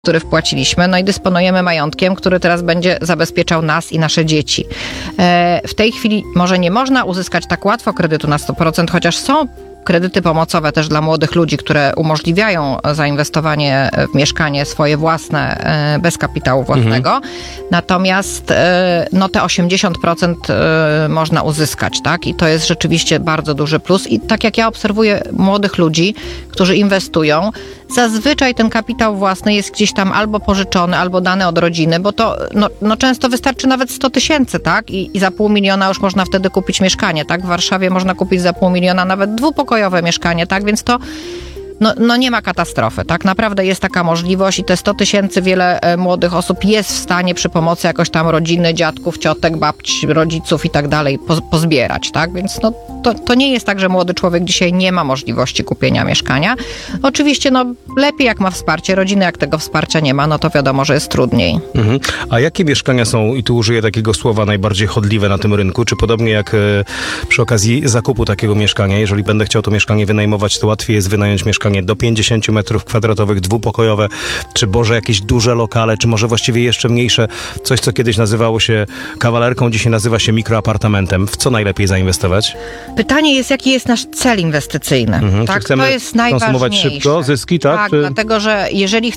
który wpłaciliśmy, no i dysponujemy majątkiem, który teraz będzie zabezpieczał nas i nasze dzieci. W tej chwili może nie można uzyskać tak łatwo kredytu na 100%, chociaż są kredyty pomocowe też dla młodych ludzi, które umożliwiają zainwestowanie w mieszkanie swoje własne, bez kapitału własnego. Natomiast no te 80% można uzyskać, tak? I to jest rzeczywiście bardzo duży plus. I tak jak ja obserwuję młodych ludzi, którzy inwestują, zazwyczaj ten kapitał własny jest gdzieś tam albo pożyczony, albo dany od rodziny, bo to no często wystarczy nawet 100 000, tak? I za 500 000 już można wtedy kupić mieszkanie, tak? W Warszawie można kupić za 500 000 nawet dwupokojowe mieszkanie, tak? Więc to no nie ma katastrofy, tak? Naprawdę jest taka możliwość i te 100 000 wiele młodych osób jest w stanie przy pomocy jakoś tam rodziny, dziadków, ciotek, babci, rodziców i tak dalej pozbierać, tak? Więc no to nie jest tak, że młody człowiek dzisiaj nie ma możliwości kupienia mieszkania. Oczywiście no lepiej jak ma wsparcie rodziny, jak tego wsparcia nie ma, no to wiadomo, że jest trudniej. A jakie mieszkania są, i tu użyję takiego słowa, najbardziej chodliwe na tym rynku? Czy podobnie jak przy okazji zakupu takiego mieszkania, jeżeli będę chciał to mieszkanie wynajmować, to łatwiej jest wynająć mieszkanie do 50 metrów kwadratowych, dwupokojowe, czy może jakieś duże lokale, czy może właściwie jeszcze mniejsze, coś co kiedyś nazywało się kawalerką, dzisiaj nazywa się mikroapartamentem. W co najlepiej zainwestować? Pytanie jest, jaki jest nasz cel inwestycyjny. Tak? Czy chcemy to jest konsumować najważniejsze. szybko zyski, tak? Tak, dlatego że jeżeli